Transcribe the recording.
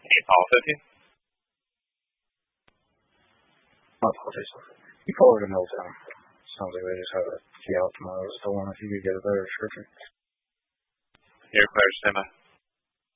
8:50? My apologies. You called it in Milltown. Sounds like they just have a key out tomorrow. I was still wondering if you could get a better description. Here, Claire, stand by.